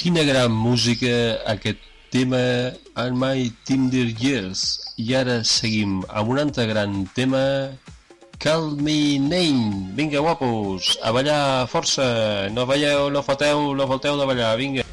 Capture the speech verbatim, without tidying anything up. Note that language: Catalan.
Quina gran música aquest tema en My Tender Years. I ara seguim amb un altre gran tema, Call Me Name. Vinga, guapos, a ballar força. No balleu, no falteu, no falteu de ballar, vinga.